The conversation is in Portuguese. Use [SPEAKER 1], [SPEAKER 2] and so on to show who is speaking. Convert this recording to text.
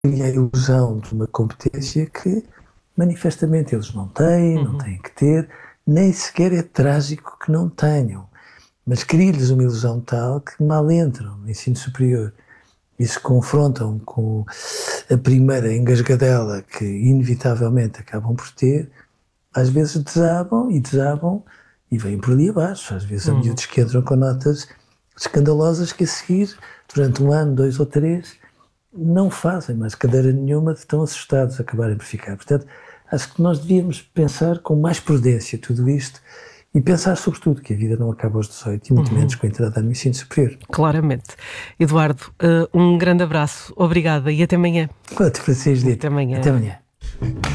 [SPEAKER 1] cria a ilusão de uma competência que manifestamente eles não têm, não têm que ter, nem sequer é trágico que não tenham. Mas cria-lhes uma ilusão tal que mal entram no ensino superior e se confrontam com a primeira engasgadela que inevitavelmente acabam por ter, às vezes desabam e vêm por ali abaixo. Às vezes há miúdos que entram com notas escandalosas que a seguir, durante 1 ano, 2 ou 3, não fazem mais cadeira nenhuma, de tão assustados a acabarem por ficar. Portanto, acho que nós devíamos pensar com mais prudência tudo isto e pensar sobretudo que a vida não acaba aos 18 e muito menos com a entrada no ensino superior.
[SPEAKER 2] Claramente. Eduardo, um grande abraço, obrigada e até amanhã.
[SPEAKER 1] Até para vocês,
[SPEAKER 2] Até amanhã.
[SPEAKER 1] Até amanhã.